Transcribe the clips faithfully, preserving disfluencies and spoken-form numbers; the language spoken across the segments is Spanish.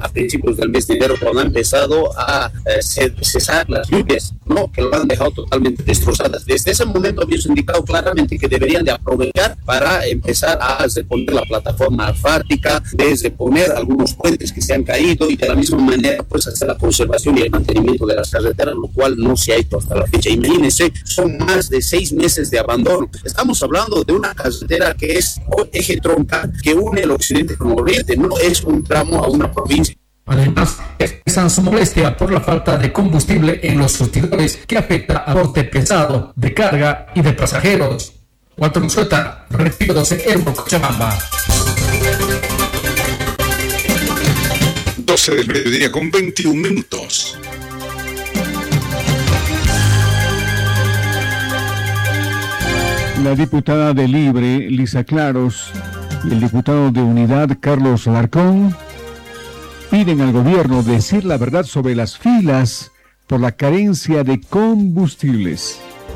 principios del mes de enero, cuando ha empezado a eh, cesar las lluvias, ¿no? Que lo han dejado totalmente destrozadas. Desde ese momento habíamos indicado claramente que deberían de aprovechar para empezar a reponer la plataforma asfáltica, desde poner algunos puentes que se han caído y de la misma manera pues hacer la conservación y el mantenimiento de las carreteras, lo cual no se ha hecho hasta la fecha. Imagínense, son más de seis meses de abandono. Estamos hablando de una carretera que es eje troncal que une el occidente con el oriente, no es un tramo a una provincia. Además, expresan su molestia por la falta de combustible en los surtidores que afecta al transporte pesado de carga y de pasajeros. Walter Musueta, refiriéndose en Cochabamba. doce del mediodía con veintiún minutos. La diputada de Libre, Lisa Claros, y el diputado de Unidad, Carlos Alarcón, piden al gobierno decir la verdad sobre las filas por la carencia de combustibles.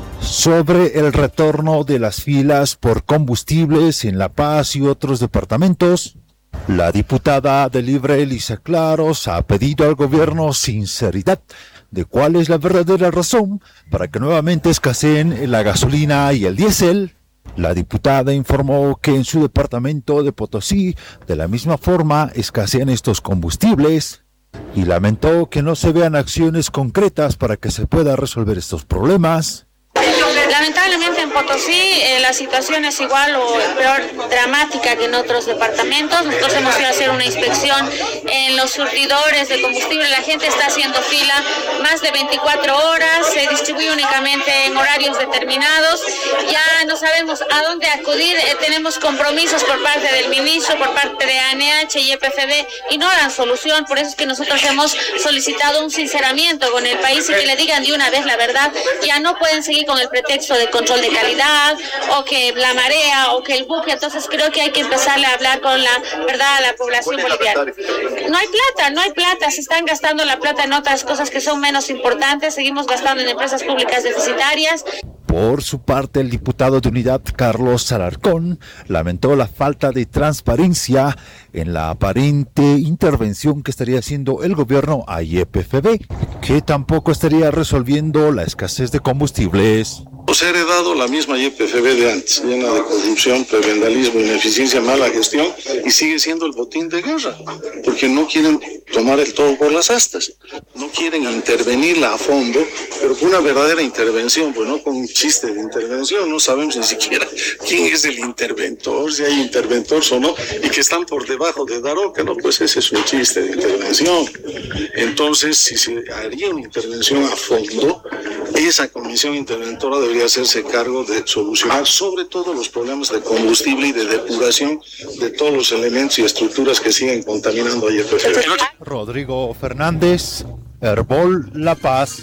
Sobre el retorno de las filas por combustibles en La Paz y otros departamentos, la diputada de Libre, Lisa Claros, ha pedido al gobierno sinceridad de cuál es la verdadera razón para que nuevamente escaseen la gasolina y el diésel. La diputada informó que en su departamento de Potosí, de la misma forma, escasean estos combustibles y lamentó que no se vean acciones concretas para que se pueda resolver estos problemas. Lamentablemente en Potosí eh, la situación es igual o peor dramática que en otros departamentos. Nosotros hemos ido a hacer una inspección en los surtidores de combustible. La gente está haciendo fila más de veinticuatro horas, se distribuye únicamente en horarios determinados. Ya no sabemos a dónde acudir. Eh, tenemos compromisos por parte del ministro, por parte de A N H y E P F B y no dan solución. Por eso es que nosotros hemos solicitado un sinceramiento con el país y que le digan de una vez la verdad. Ya no pueden seguir con el pretexto de control de calidad o que la marea o que el buque. Entonces creo que hay que empezarle a hablar con la verdad a la población boliviana. No hay plata, no hay plata, se están gastando la plata en otras cosas que son menos importantes, seguimos gastando en empresas públicas deficitarias. Por su parte, el diputado de Unidad, Carlos Alarcón, lamentó la falta de transparencia en la aparente intervención que estaría haciendo el gobierno a E P F B, que tampoco estaría resolviendo la escasez de combustibles. Nos ha heredado la misma E P F B de antes, llena de corrupción, prebendalismo, ineficiencia, mala gestión, y sigue siendo el botín de guerra, porque no quieren tomar el toro por las astas, no quieren intervenirla a fondo, pero con una verdadera intervención, pues no con un chiste de intervención. No sabemos ni siquiera quién es el interventor, si hay interventores o no, y que están por debajo de Daroca, no, pues ese es un chiste de intervención. Entonces, si se haría una intervención a fondo, esa comisión interventora debería hacerse cargo de solucionar sobre todo los problemas de combustible y de depuración de todos los elementos y estructuras que siguen contaminando a E P F B. Rodrigo Fernández, Herbol, La Paz.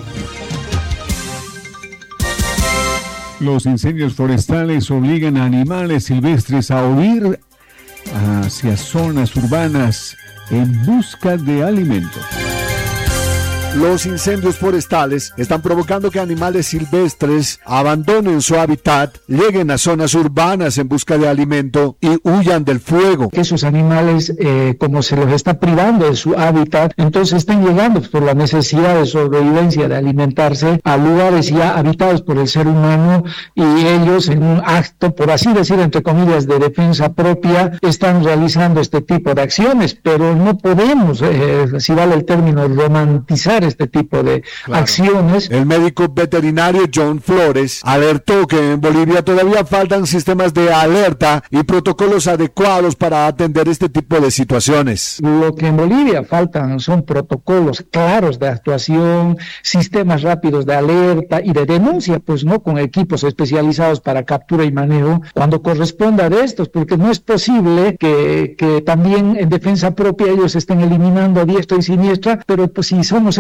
Los incendios forestales obligan a animales silvestres a huir hacia zonas urbanas en busca de alimento. Los incendios forestales están provocando que animales silvestres abandonen su hábitat, lleguen a zonas urbanas en busca de alimento y huyan del fuego. Que esos animales, eh, como se los está privando de su hábitat, entonces están llegando por la necesidad de sobrevivencia, de alimentarse, a lugares ya habitados por el ser humano, y ellos, en un acto, por así decir, entre comillas, de defensa propia, están realizando este tipo de acciones, pero no podemos, eh, si vale el término, romantizar este tipo de claro. acciones. El médico veterinario John Flores alertó que en Bolivia todavía faltan sistemas de alerta y protocolos adecuados para atender este tipo de situaciones. Lo que en Bolivia faltan son protocolos claros de actuación, sistemas rápidos de alerta y de denuncia, pues no con equipos especializados para captura y manejo cuando corresponda de estos, porque no es posible que, que también en defensa propia ellos estén eliminando a diestra y siniestra, pero pues si somos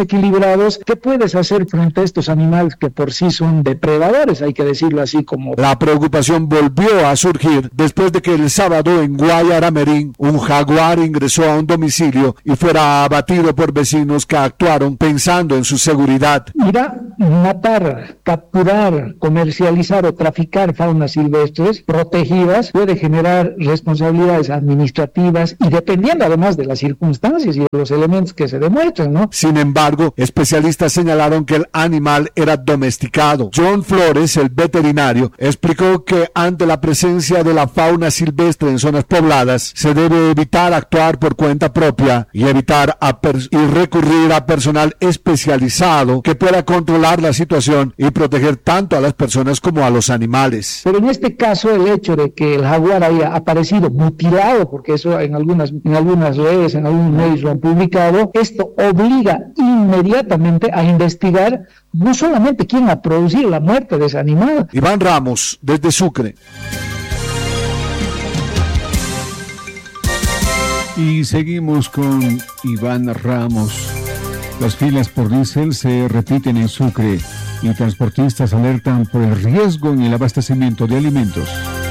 equilibrados, ¿qué puedes hacer frente a estos animales que por sí son depredadores? Hay que decirlo así como... La preocupación volvió a surgir después de que el sábado en Guayaramerín un jaguar ingresó a un domicilio y fuera abatido por vecinos que actuaron pensando en su seguridad. Mira, matar, capturar, comercializar o traficar faunas silvestres protegidas puede generar responsabilidades administrativas y dependiendo además de las circunstancias y de los elementos que se demuestran, ¿no? Sin embargo, especialistas señalaron que el animal era domesticado. John Flores, el veterinario, explicó que ante la presencia de la fauna silvestre en zonas pobladas, se debe evitar actuar por cuenta propia y evitar a y recurrir a personal especializado que pueda controlar la situación y proteger tanto a las personas como a los animales. Pero en este caso, el hecho de que el jaguar haya aparecido mutilado, porque eso en algunas, en algunas redes, en algunos medios lo han publicado, esto obliga inmediatamente a investigar no solamente quién ha producido la muerte de ese animal. Iván Ramos, desde Sucre. Y seguimos con Iván Ramos. Las filas por diésel se repiten en Sucre y transportistas alertan por el riesgo en el abastecimiento de alimentos.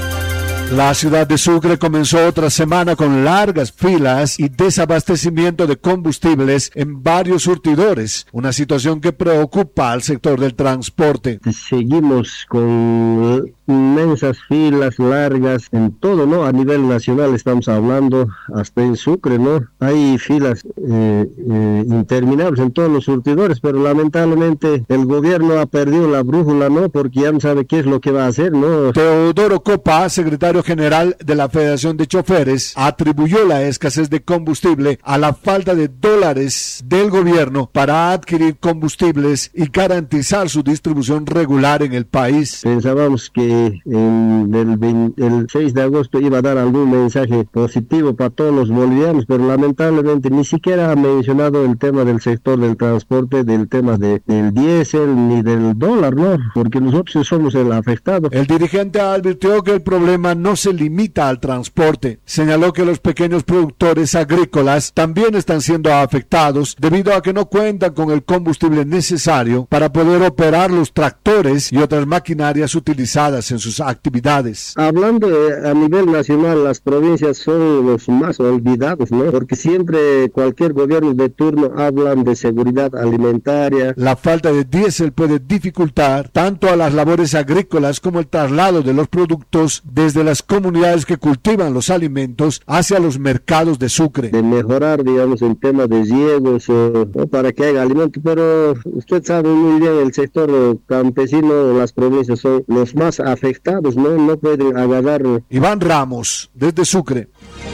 La ciudad de Sucre comenzó otra semana con largas filas y desabastecimiento de combustibles en varios surtidores, una situación que preocupa al sector del transporte. Seguimos con inmensas filas largas en todo, ¿no? A nivel nacional estamos hablando, hasta en Sucre, ¿no? Hay filas eh, eh, interminables en todos los surtidores, pero lamentablemente el gobierno ha perdido la brújula, ¿no? Porque ya no sabe qué es lo que va a hacer, ¿no? Teodoro Copa, secretario general de la Federación de Choferes, atribuyó la escasez de combustible a la falta de dólares del gobierno para adquirir combustibles y garantizar su distribución regular en el país. Pensábamos que en el, veinte, el seis de agosto iba a dar algún mensaje positivo para todos los bolivianos, pero lamentablemente ni siquiera ha mencionado el tema del sector del transporte, del tema de, del diésel ni del dólar, ¿no? Porque nosotros somos el afectado. El dirigente advirtió que el problema no se limita al transporte. Señaló que los pequeños productores agrícolas también están siendo afectados debido a que no cuentan con el combustible necesario para poder operar los tractores y otras maquinarias utilizadas en sus actividades. Hablando de, a nivel nacional, las provincias son los más olvidados, ¿no? Porque siempre cualquier gobierno de turno hablan de seguridad alimentaria. La falta de diésel puede dificultar tanto a las labores agrícolas como el traslado de los productos desde las comunidades que cultivan los alimentos hacia los mercados de Sucre. De mejorar, digamos, el tema de riegos o, o para que haya alimento, pero usted sabe muy bien, el sector campesino, las provincias son los más afectados, no, no pueden agarrar. Iván Ramos, desde Sucre.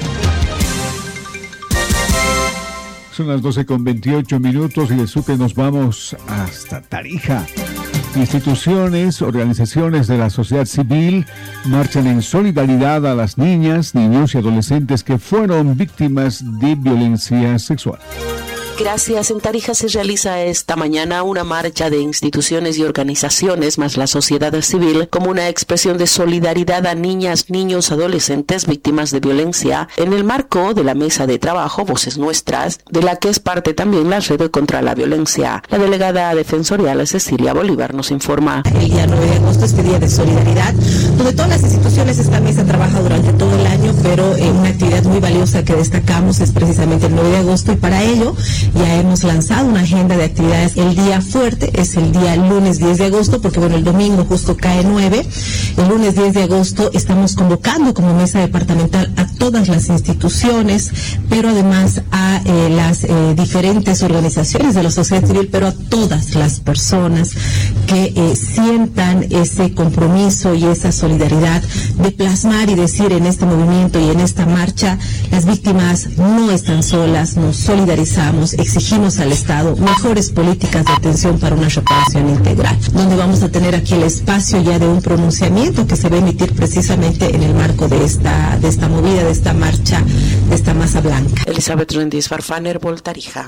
Son las doce con veintiocho minutos y de Sucre nos vamos hasta Tarija. Instituciones, organizaciones de la sociedad civil marchan en solidaridad a las niñas, niños y adolescentes que fueron víctimas de violencia sexual. Gracias. En Tarija se realiza esta mañana una marcha de instituciones y organizaciones más la sociedad civil como una expresión de solidaridad a niñas, niños, adolescentes víctimas de violencia en el marco de la mesa de trabajo Voces Nuestras, de la que es parte también la Red contra la Violencia. La delegada defensorial Cecilia Bolívar nos informa. El día nueve de agosto, este día de solidaridad, donde todas las instituciones, esta mesa trabaja durante todo el año, pero eh, una actividad muy valiosa que destacamos es precisamente el nueve de agosto y para ello ya hemos lanzado una agenda de actividades. El día fuerte es el día lunes diez de agosto, porque bueno, el domingo justo cae nueve. El lunes diez de agosto estamos convocando como mesa departamental a todas las instituciones, pero además a eh, las eh, diferentes organizaciones de la sociedad civil, pero a todas las personas que eh, sientan ese compromiso y esa solidaridad de plasmar y decir en este movimiento y en esta marcha, las víctimas no están solas, nos solidarizamos, exigimos al Estado mejores políticas de atención para una reparación integral, donde vamos a tener aquí el espacio ya de un pronunciamiento que se va a emitir precisamente en el marco de esta, de esta movida, de esta marcha, de esta masa blanca. Elizabeth Rendiz Farfán, Herbol, Tarija.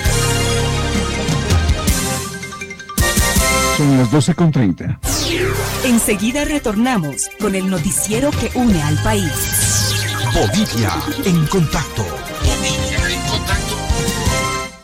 Son las doce con treinta. Enseguida retornamos con el noticiero que une al país. Bolivia en contacto. Bolivia en contacto. Un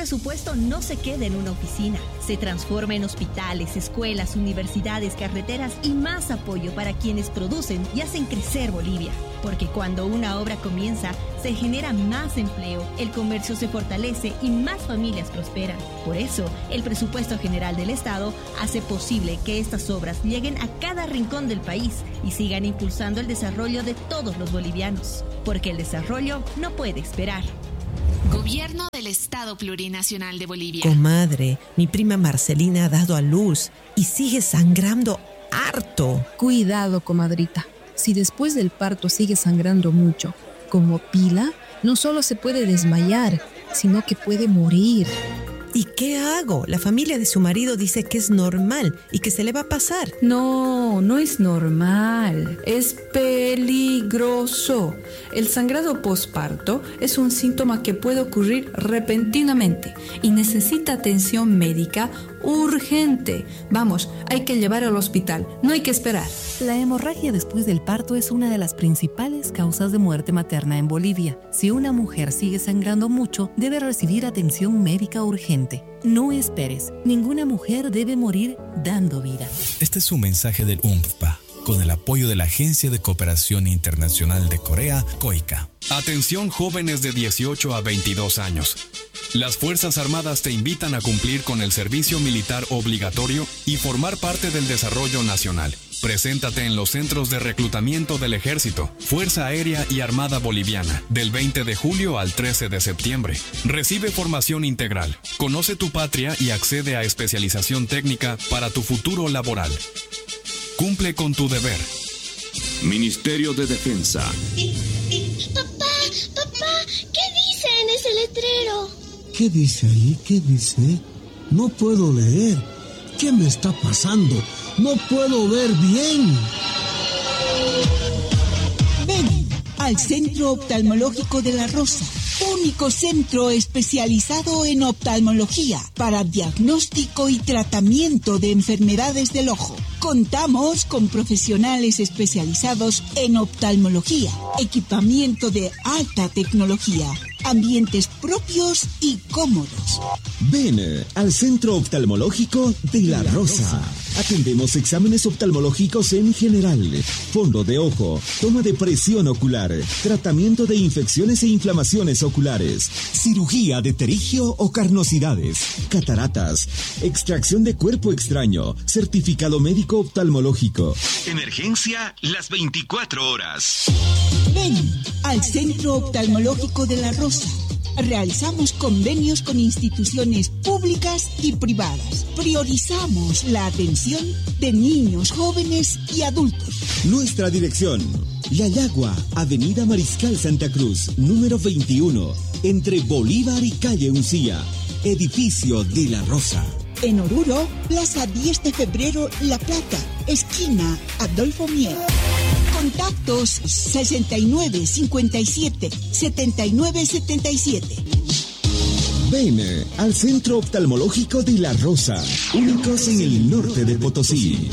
presupuesto no se queda en una oficina, se transforma en hospitales, escuelas, universidades, carreteras y más apoyo para quienes producen y hacen crecer Bolivia. Porque cuando una obra comienza, se genera más empleo, el comercio se fortalece y más familias prosperan. Por eso, el presupuesto general del Estado hace posible que estas obras lleguen a cada rincón del país y sigan impulsando el desarrollo de todos los bolivianos. Porque el desarrollo no puede esperar. Gobierno del Estado Plurinacional de Bolivia. Comadre, mi prima Marcelina ha dado a luz y sigue sangrando harto. Cuidado, comadrita. Si después del parto sigue sangrando mucho, como Pila, no solo se puede desmayar, sino que puede morir. ¿Y qué hago? La familia de su marido dice que es normal y que se le va a pasar. No, no es normal. Es peligroso. El sangrado posparto es un síntoma que puede ocurrir repentinamente y necesita atención médica urgente. Vamos, hay que llevar al hospital, no hay que esperar. La hemorragia después del parto es una de las principales causas de muerte materna en Bolivia. Si una mujer sigue sangrando mucho, debe recibir atención médica urgente. No esperes, ninguna mujer debe morir dando vida. Este es un mensaje del U N F P A, con el apoyo de la Agencia de Cooperación Internacional de Corea, COICA. Atención jóvenes de dieciocho a veintidós años. Las Fuerzas Armadas te invitan a cumplir con el servicio militar obligatorio y formar parte del desarrollo nacional. Preséntate en los centros de reclutamiento del Ejército, Fuerza Aérea y Armada Boliviana, del veinte de julio al trece de septiembre. Recibe formación integral, conoce tu patria y accede a especialización técnica para tu futuro laboral. Cumple con tu deber. Ministerio de Defensa. Papá, papá, ¿qué dice en ese letrero? ¿Qué dice ahí? ¿Qué dice? No puedo leer. ¿Qué me está pasando? No puedo ver bien. Ven al Centro Oftalmológico de La Rosa, único centro especializado en oftalmología para diagnóstico y tratamiento de enfermedades del ojo. Contamos con profesionales especializados en oftalmología, equipamiento de alta tecnología, ambientes propios y cómodos. Ven al Centro Oftalmológico de La Rosa. Atendemos exámenes oftalmológicos en general, fondo de ojo, toma de presión ocular, tratamiento de infecciones e inflamaciones oculares, cirugía de terigio o carnosidades, cataratas, extracción de cuerpo extraño, certificado médico oftalmológico. Emergencia las veinticuatro horas. Ven al Centro Oftalmológico de La Rosa. Realizamos convenios con instituciones públicas y privadas. Priorizamos la atención de niños, jóvenes y adultos. Nuestra dirección: La Yagua, Avenida Mariscal Santa Cruz, número veintiuno, entre Bolívar y Calle Uncía, edificio de La Rosa. En Oruro, Plaza diez de febrero, La Plata, esquina Adolfo Mier. Contactos sesenta y nueve cincuenta y siete setenta y nueve setenta y siete. Ven al Centro Oftalmológico de La Rosa, únicos en el norte de Potosí.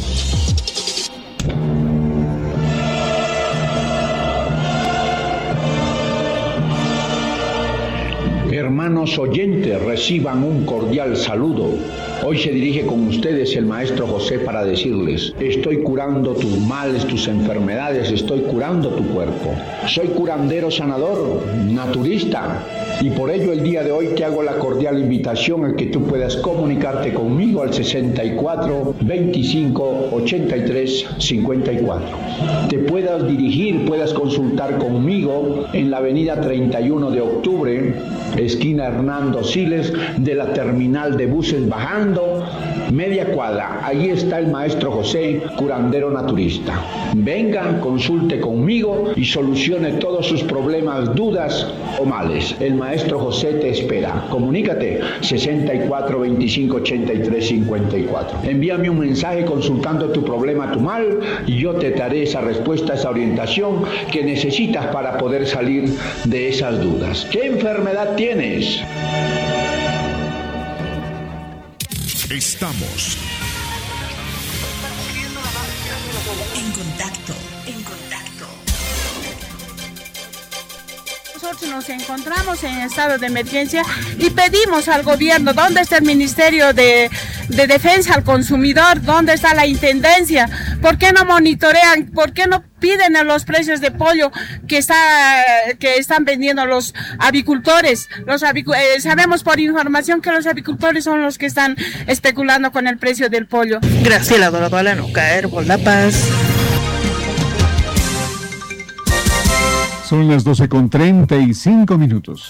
Hermanos oyentes, reciban un cordial saludo. Hoy se dirige con ustedes el maestro José para decirles: estoy curando tus males, tus enfermedades, estoy curando tu cuerpo. Soy curandero sanador, naturista, y por ello el día de hoy te hago la cordial invitación a que tú puedas comunicarte conmigo al sesenta y cuatro veinticinco ochenta y tres cincuenta y cuatro. Te puedas dirigir, puedas consultar conmigo en la avenida treinta y uno de octubre, esquina Hernando Siles, de la terminal de buses bajando, media cuadra. Ahí está el maestro José, curandero naturista. Venga, consulte conmigo y solucione todos sus problemas, dudas o males. El maestro José te espera. Comunícate sesenta y cuatro veinticinco ochenta y tres cincuenta y cuatro. Envíame un mensaje consultando tu problema, tu mal, y yo te daré esa respuesta, esa orientación que necesitas para poder salir de esas dudas. ¿Qué enfermedad tienes? Estamos en contacto, en contacto. nosotros nos encontramos en estado de emergencia y pedimos al gobierno, ¿dónde está el Ministerio de, de Defensa al Consumidor? ¿Dónde está la Intendencia? ¿Por qué no monitorean? ¿Por qué no piden a los precios de pollo que está que están vendiendo los avicultores? Los avicu eh, sabemos por información que los avicultores son los que están especulando con el precio del pollo. Graciela Doratola, no caer por La Paz. Son las doce con treinta y cinco minutos.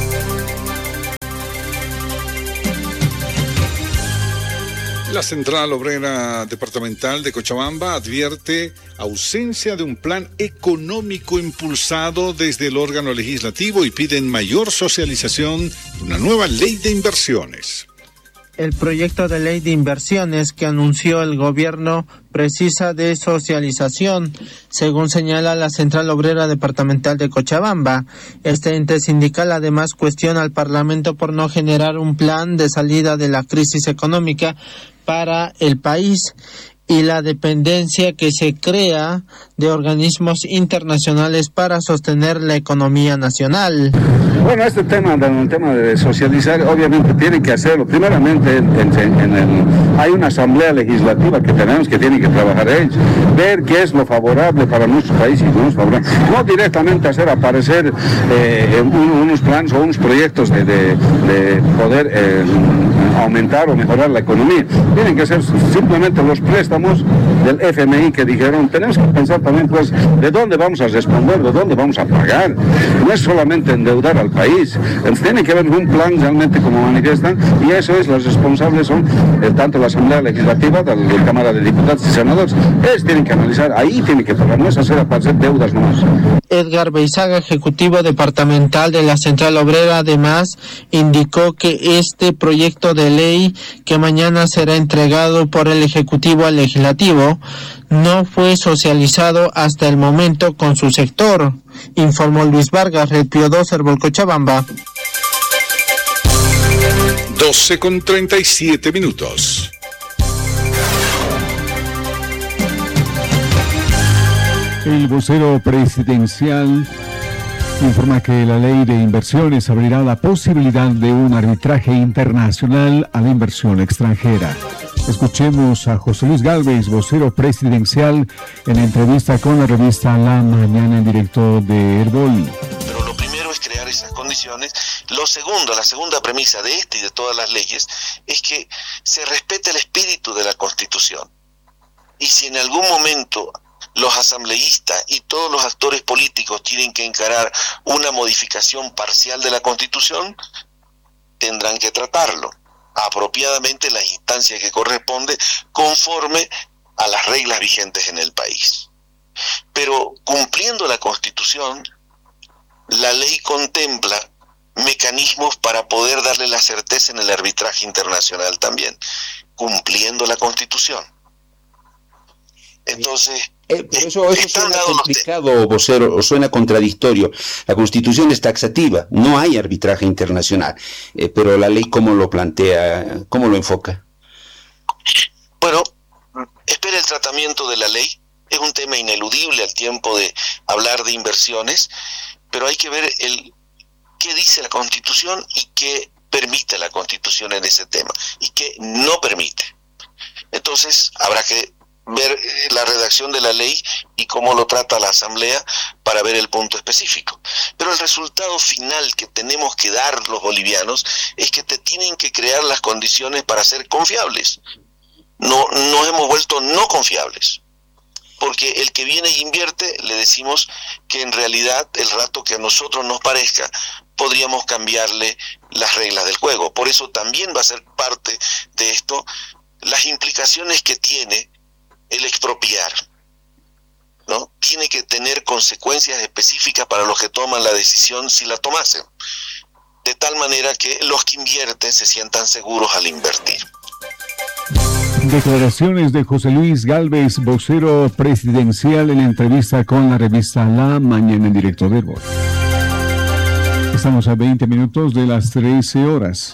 La Central Obrera Departamental de Cochabamba advierte ausencia de un plan económico impulsado desde el órgano legislativo y piden mayor socialización de una nueva ley de inversiones. El proyecto de ley de inversiones que anunció el gobierno precisa de socialización, según señala la Central Obrera Departamental de Cochabamba. Este ente sindical además cuestiona al Parlamento por no generar un plan de salida de la crisis económica para el país y la dependencia que se crea de organismos internacionales para sostener la economía nacional. Bueno, este tema, el tema de socializar, obviamente tienen que hacerlo. Primeramente, en, en, en el, hay una asamblea legislativa que tenemos que tiene que trabajar ellos, ver qué es lo favorable para nuestro país y no es favorable. No directamente hacer aparecer eh, un, unos planes o unos proyectos de, de, de poder eh, aumentar o mejorar la economía. Tienen que ser simplemente los préstamos del F M I que dijeron, tenemos que pensar también pues de dónde vamos a responder, de dónde vamos a pagar. No es solamente endeudar al país, entonces tiene que haber un plan realmente como manifiestan, y eso es, los responsables son eh, tanto la Asamblea Legislativa, la, la Cámara de Diputados y Senadores. Ellos tienen que analizar, ahí tienen que pagar, no es hacer aparecer deudas nomás. Edgar Beizaga, ejecutivo departamental de la Central Obrera, además indicó que este proyecto de ley que mañana será entregado por el Ejecutivo al Legislativo no fue socializado hasta el momento con su sector, informó Luis Vargas, Red Pío dos, Herbol Cochabamba. doce con treinta y siete minutos. El vocero presidencial informa que la ley de inversiones abrirá la posibilidad de un arbitraje internacional a la inversión extranjera. Escuchemos a José Luis Gálvez, vocero presidencial, en entrevista con la revista La Mañana en directo de Herbol. Pero lo primero es crear esas condiciones. Lo segundo, la segunda premisa de esta y de todas las leyes, es que se respete el espíritu de la Constitución. Y si en algún momento los asambleístas y todos los actores políticos tienen que encarar una modificación parcial de la Constitución, tendrán que tratarlo apropiadamente en las instancias que corresponde conforme a las reglas vigentes en el país. Pero cumpliendo la Constitución, la ley contempla mecanismos para poder darle la certeza en el arbitraje internacional también, cumpliendo la Constitución. Entonces, Eh, por eso, eso suena complicado, vocero, o suena contradictorio. La Constitución es taxativa, no hay arbitraje internacional, eh, pero la ley, ¿cómo lo plantea, cómo lo enfoca? Bueno, espera el tratamiento de la ley, es un tema ineludible al tiempo de hablar de inversiones, pero hay que ver el qué dice la Constitución y qué permite la Constitución en ese tema, y qué no permite. Entonces, habrá que ver la redacción de la ley y cómo lo trata la Asamblea para ver el punto específico. Pero el resultado final que tenemos que dar los bolivianos es que te tienen que crear las condiciones para ser confiables. No, nos hemos vuelto no confiables. Porque el que viene e invierte, le decimos que en realidad el rato que a nosotros nos parezca, podríamos cambiarle las reglas del juego. Por eso también va a ser parte de esto las implicaciones que tiene el expropiar, ¿no? Tiene que tener consecuencias específicas para los que toman la decisión si la tomasen, de tal manera que los que invierten se sientan seguros al invertir. Declaraciones de José Luis Gálvez, vocero presidencial, en entrevista con la revista La Mañana en directo de Herbol. Estamos a veinte minutos de las trece horas.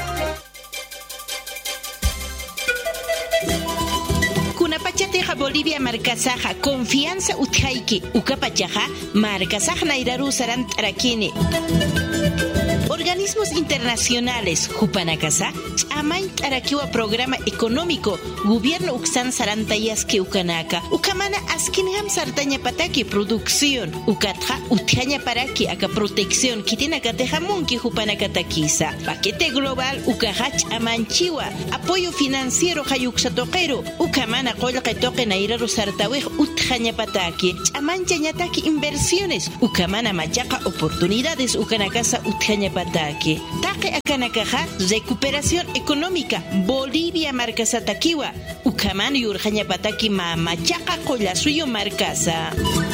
Bolivia Bolivia marcasaja confianza utjaiki ukapachaja marcasaja nairaru sarant arakini. Organismos internacionales Jupanacasa, Chamain Arakiwa Programa Económico, Gobierno Uxan Sarantayas que Ukanaka, Ukamana Askinham Sartaña Pataki Producción, Ukatja Utjaña Paraki Aka Protección, Kitinaka Tejamunki Jupanakatakisa, Paquete Global Ukahach Amanchiwa, Apoyo Financiero Hayuxatoquero, Ukamana Kolka Toque Nairaru Sartawej Utjaña Pataki, Chamancha Ñataki Inversiones, Ukamana Machaca Oportunidades Ukanakasa Utjaña Pataki. Take akanakaja, recuperación económica. Bolivia marcasa takiwa. Ukaman yurjaña pataki mamachaca collasuyo marcasa.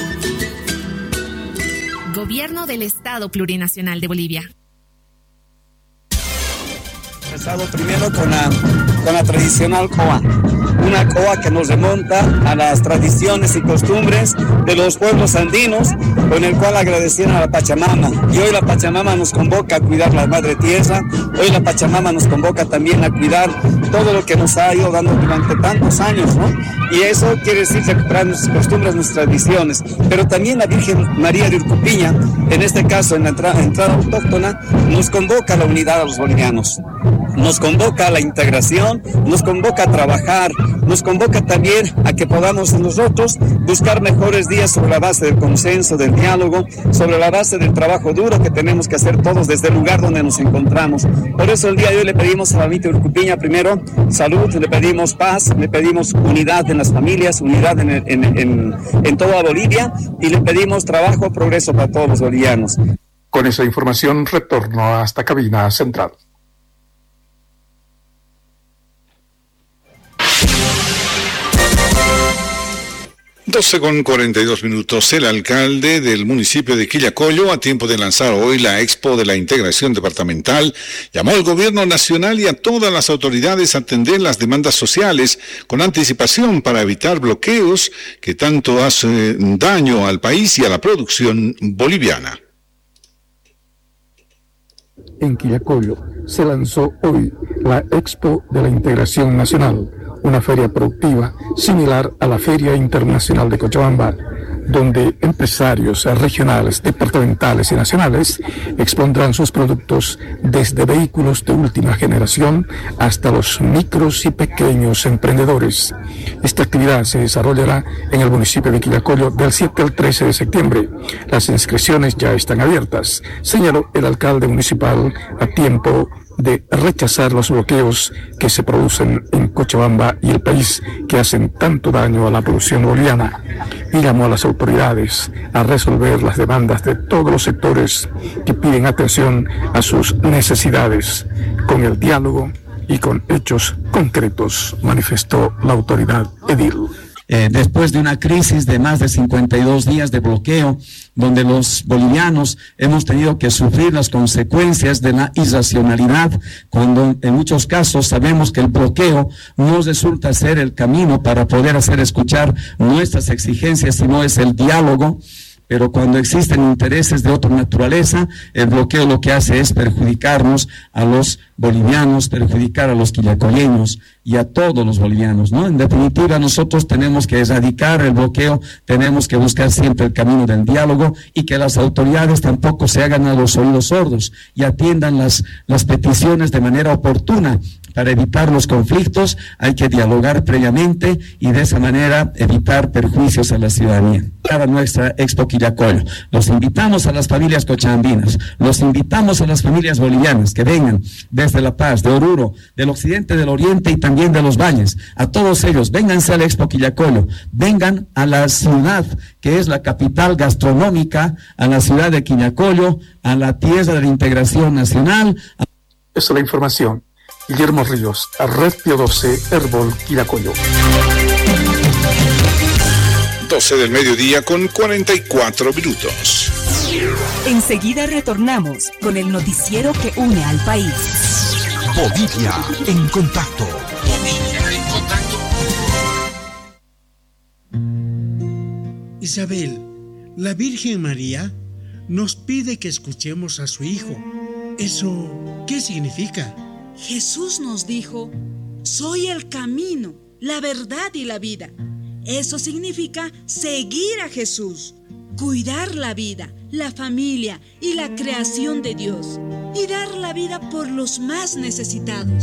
Gobierno del Estado Plurinacional de Bolivia. Empezado primero con la, con la tradicional coa, una coa que nos remonta a las tradiciones y costumbres de los pueblos andinos, con el cual agradecieron a la Pachamama. Y hoy la Pachamama nos convoca a cuidar la madre tierra, hoy la Pachamama nos convoca también a cuidar todo lo que nos ha ido dando durante tantos años, ¿no? Y eso quiere decir recuperar nuestras costumbres, nuestras tradiciones. Pero también la Virgen María de Urcupiña, en este caso en la entrada, entrada autóctona, nos convoca a la unidad a los bolivianos. Nos convoca a la integración, nos convoca a trabajar, nos convoca también a que podamos nosotros buscar mejores días sobre la base del consenso, del diálogo, sobre la base del trabajo duro que tenemos que hacer todos desde el lugar donde nos encontramos. Por eso el día de hoy le pedimos a la Mamita Urcupiña primero salud, le pedimos paz, le pedimos unidad en las familias, unidad en, en, en, en toda Bolivia y le pedimos trabajo, progreso para todos los bolivianos. Con esa información retorno hasta cabina central. doce con cuarenta y dos minutos. El alcalde del municipio de Quillacollo, a tiempo de lanzar hoy la Expo de la Integración Departamental, llamó al gobierno nacional y a todas las autoridades a atender las demandas sociales con anticipación para evitar bloqueos que tanto hacen daño al país y a la producción boliviana. En Quillacollo se lanzó hoy la Expo de la Integración Nacional, una feria productiva similar a la Feria Internacional de Cochabamba, donde empresarios regionales, departamentales y nacionales expondrán sus productos desde vehículos de última generación hasta los micros y pequeños emprendedores. Esta actividad se desarrollará en el municipio de Quillacollo del siete al trece de septiembre. Las inscripciones ya están abiertas, señaló el alcalde municipal a tiempo de rechazar los bloqueos que se producen en Cochabamba y el país, que hacen tanto daño a la producción boliviana, y llamó a las autoridades a resolver las demandas de todos los sectores que piden atención a sus necesidades con el diálogo y con hechos concretos, manifestó la autoridad edil. Eh, después de una crisis de más de cincuenta y dos días de bloqueo, donde los bolivianos hemos tenido que sufrir las consecuencias de la irracionalidad, cuando en muchos casos sabemos que el bloqueo no resulta ser el camino para poder hacer escuchar nuestras exigencias, sino es el diálogo. Pero cuando existen intereses de otra naturaleza, el bloqueo lo que hace es perjudicarnos a los bolivianos, perjudicar a los quillacolleños y a todos los bolivianos, ¿no? En definitiva, nosotros tenemos que erradicar el bloqueo, tenemos que buscar siempre el camino del diálogo y que las autoridades tampoco se hagan a los oídos sordos y atiendan las, las peticiones de manera oportuna. Para evitar los conflictos hay que dialogar previamente y de esa manera evitar perjuicios a la ciudadanía. Para nuestra Expo Quillacollo, los invitamos a las familias cochabambinas, los invitamos a las familias bolivianas que vengan desde La Paz, de Oruro, del occidente, del oriente y también de los valles. A todos ellos, vénganse a la Expo Quillacollo, vengan a la ciudad que es la capital gastronómica, a la ciudad de Quillacollo, a la tierra de la integración nacional. Esa es la información. Guillermo Ríos, a Red Pio doce, Herbol, Quillacollo. doce del mediodía con cuarenta y cuatro minutos. Enseguida retornamos con el noticiero que une al país. Bolivia en contacto. Bolivia en contacto. Isabel, la Virgen María nos pide que escuchemos a su Hijo. ¿Eso qué significa? Jesús nos dijo: soy el camino, la verdad y la vida. Eso significa seguir a Jesús, cuidar la vida, la familia y la creación de Dios, y dar la vida por los más necesitados.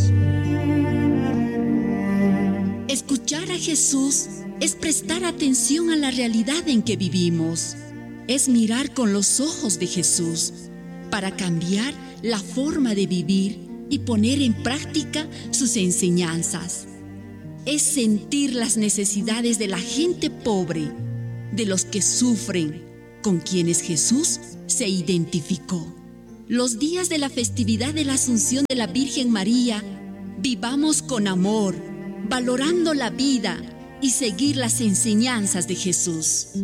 Escuchar a Jesús es prestar atención a la realidad en que vivimos. Es mirar con los ojos de Jesús para cambiar la forma de vivir y poner en práctica sus enseñanzas. Es sentir las necesidades de la gente pobre, de los que sufren, con quienes Jesús se identificó. Los días de la festividad de la Asunción de la Virgen María, vivamos con amor, valorando la vida y seguir las enseñanzas de Jesús.